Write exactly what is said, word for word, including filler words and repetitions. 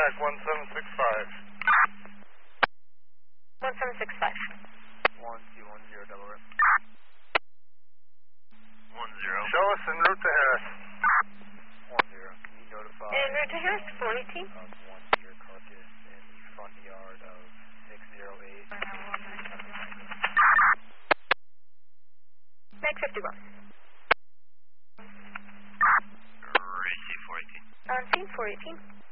contact one seven six five. one seven six five. one two one zero, Delaware. one zero. Show us en route to Harris. one zero. Can you notify En route to Harris, four eighteen. of one deer carcass in the front yard of six zero eight? Max fifty-one. Receive four eighteen. On scene, four eighteen.